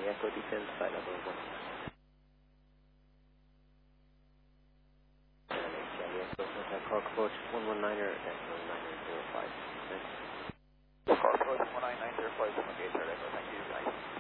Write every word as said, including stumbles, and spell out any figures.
Charlie Echo descend flight level one. Charlie Echo, contact car approach one one niner, Echo niner zero five. Thanks. Car approach one nine nine zero five, okay, Charlie Echo, thank you, guys.